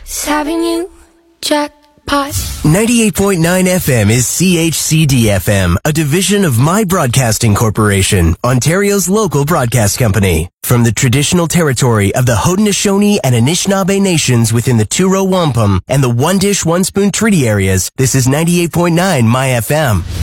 Just having you, jackpot. 98.9 FM is CHCD FM, a division of My Broadcasting Corporation, Ontario's local broadcast company. From the traditional territory of the Haudenosaunee and Anishinaabe nations within the Two-Row Wampum and the One Dish, One Spoon Treaty areas, this is 98.9 My FM.